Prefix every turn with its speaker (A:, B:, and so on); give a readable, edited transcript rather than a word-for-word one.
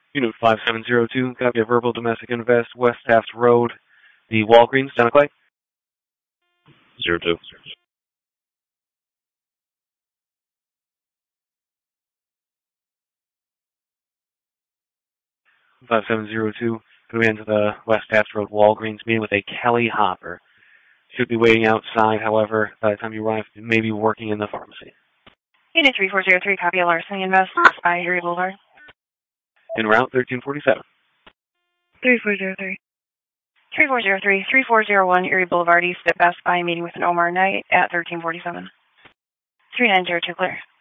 A: Unit 5702, copy of verbal domestic invest, West Taft Road, the Walgreens, down at Clay.
B: 02.
A: 5702, going into the West Taft Road Walgreens, meeting with a Kelly Hopper. Should be waiting outside, however, by the time you arrive, may be working in the pharmacy.
C: Unit 3403, copy of larceny invest, West by Erie Boulevard.
A: En route, 1347.
C: 3403. 3403, 3401 Erie Boulevard East at Best Buy, meeting with an Omar Knight at 1347. 3902 clear.